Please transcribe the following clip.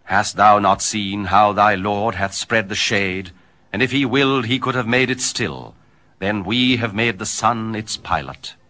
Hast thou not seen how thy Lord hath spread the shade? And if he willed, he could have made it still. Then we have made the sun its pilot.